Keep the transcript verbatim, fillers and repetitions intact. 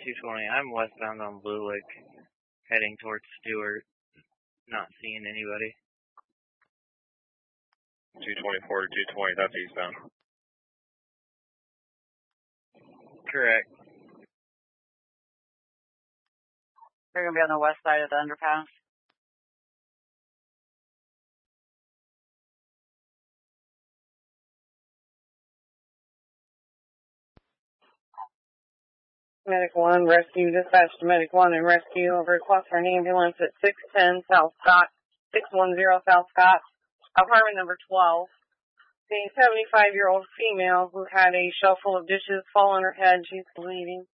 two twenty. I'm westbound on Blue Lake, heading towards Stewart. Not seeing anybody. two twenty-four to two twenty, that's eastbound. Correct. They're going to be on the west side of the underpass. Medic one, rescue, dispatch to Medic one and rescue over request for an ambulance at six ten South Scott, six one zero South Scott, apartment number twelve. The seventy-five-year-old female who had a shelf full of dishes fall on her head, she's bleeding.